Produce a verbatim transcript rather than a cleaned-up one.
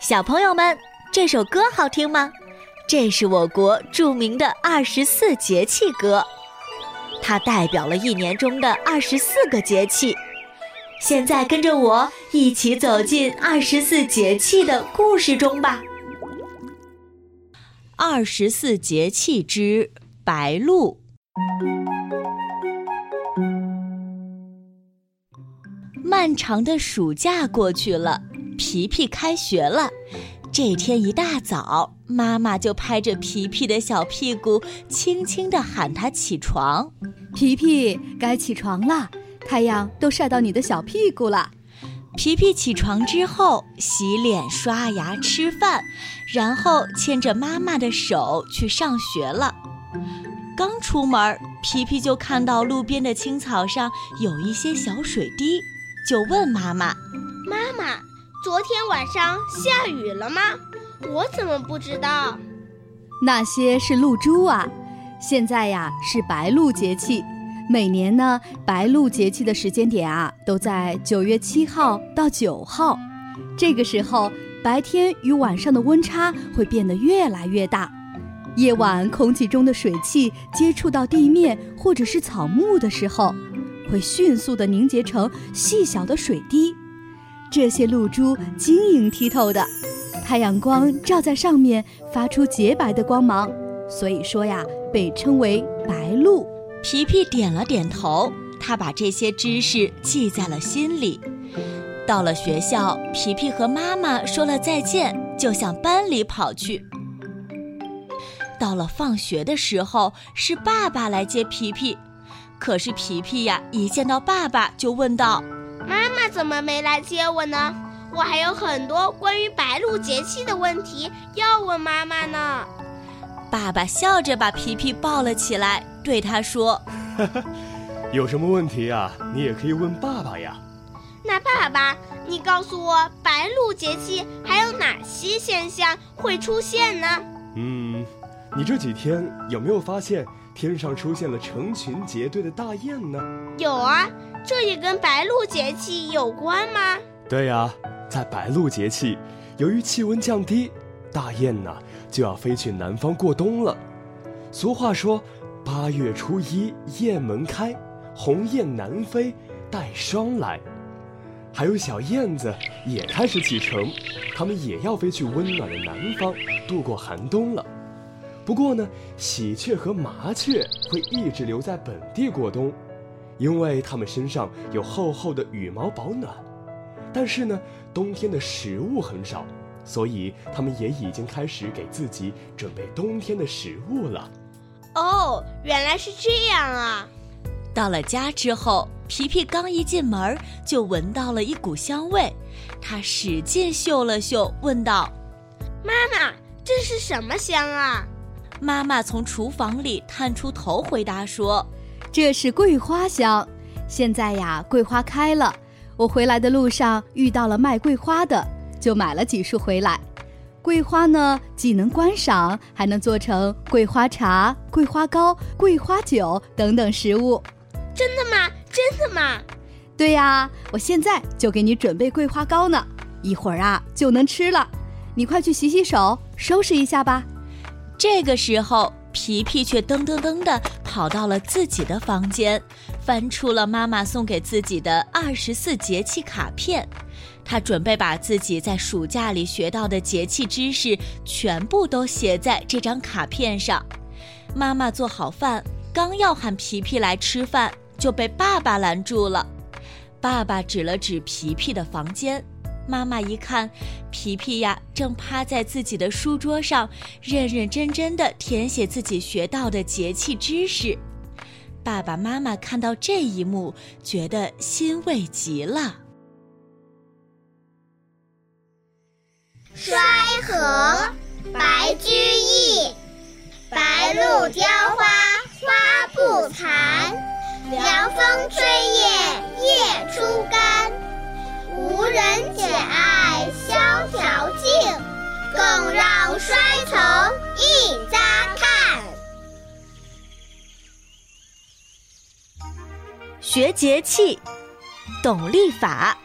小朋友们，这首歌好听吗？这是我国著名的二十四节气歌，它代表了一年中的二十四个节气。现在跟着我一起走进二十四节气的故事中吧。二十四节气之白露。漫长的暑假过去了，皮皮开学了。这天一大早，妈妈就拍着皮皮的小屁股，轻轻地喊他起床。 皮皮，该起床了，太阳都晒到你的小屁股了。 皮皮起床之后，洗脸、刷牙、吃饭，然后牵着妈妈的手去上学了。刚出门，皮皮就看到路边的青草上有一些小水滴，就问妈妈： 妈妈，昨天晚上下雨了吗？我怎么不知道？ 那些是露珠啊。现在呀是白露节气，每年呢白露节气的时间点啊都在九月七号到九号。这个时候，白天与晚上的温差会变得越来越大，夜晚空气中的水汽接触到地面或者是草木的时候，会迅速地凝结成细小的水滴。这些露珠晶莹剔透的，太阳光照在上面发出洁白的光芒，所以说呀被称为白露。 皮皮点了点头，他把这些知识记在了心里。到了学校，皮皮和妈妈说了再见，就向班里跑去。到了放学的时候，是爸爸来接皮皮。可是皮皮呀，一见到爸爸就问道： 妈妈怎么没来接我呢？我还有很多关于白露节气的问题要问妈妈呢。 爸爸笑着把皮皮抱了起来，对他说： 有什么问题啊，你也可以问爸爸呀。 那爸爸，你告诉我，白露节气还有哪些现象会出现呢？ 嗯，你这几天有没有发现天上出现了成群结队的大雁呢？ 有啊，这也跟白露节气有关吗？ 对呀，在白露节气，由于气温降低，大雁呢就要飞去南方过冬了。俗话说，八月初一雁门开，鸿雁南飞带霜来。还有小燕子也开始启程，它们也要飞去温暖的南方度过寒冬了。不过呢，喜鹊和麻雀会一直留在本地过冬，因为它们身上有厚厚的羽毛保暖。但是呢，冬天的食物很少，所以它们也已经开始给自己准备冬天的食物了。 哦，原来是这样啊！ 到了家之后，皮皮刚一进门就闻到了一股香味，他使劲嗅了嗅，问道： 妈妈，这是什么香啊？ 妈妈从厨房里探出头回答说： 这是桂花香。现在呀桂花开了，我回来的路上遇到了卖桂花的，就买了几束回来。桂花呢，既能观赏，还能做成桂花茶、桂花糕、桂花酒等等食物。 真的吗？真的吗？ 对呀，我现在就给你准备桂花糕呢，一会儿啊就能吃了。你快去洗洗手，收拾一下吧。 这个时候，皮皮却噔噔噔地跑到了自己的房间，翻出了妈妈送给自己的二十四节气卡片。他准备把自己在暑假里学到的节气知识全部都写在这张卡片上。妈妈做好饭，刚要喊皮皮来吃饭，就被爸爸拦住了。爸爸指了指皮皮的房间，妈妈一看，皮皮呀正趴在自己的书桌上，认认真真地填写自己学到的节气知识。爸爸妈妈看到这一幕，觉得欣慰极了。 衰禾，白居易。白露凋花花不残，凉风吹叶叶初干。无人解爱萧条径，更让衰从一家看。 学节气，懂历法。